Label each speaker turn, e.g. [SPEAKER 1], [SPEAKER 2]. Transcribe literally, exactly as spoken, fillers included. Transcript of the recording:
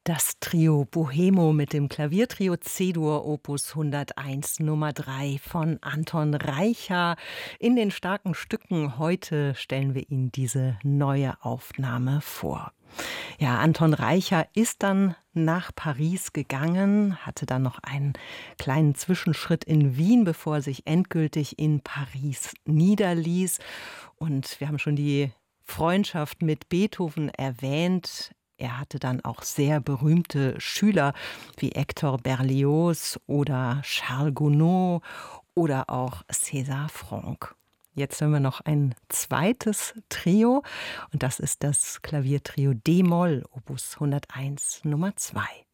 [SPEAKER 1] Das Trio Bohemo mit dem Klaviertrio C-Dur Opus hunderteins Nummer drei von Anton Reicha in den starken Stücken. Heute stellen wir Ihnen diese neue Aufnahme vor. Ja, Anton Reicha ist dann nach Paris gegangen, hatte dann noch einen kleinen Zwischenschritt in Wien, bevor er sich endgültig in Paris niederließ. Und wir haben schon die Freundschaft mit Beethoven erwähnt. Er hatte dann auch sehr berühmte Schüler wie Hector Berlioz oder Charles Gounod oder auch César Franck. Jetzt hören wir noch ein zweites Trio und das ist das Klaviertrio D-Moll, Opus hunderteins Nummer zwei.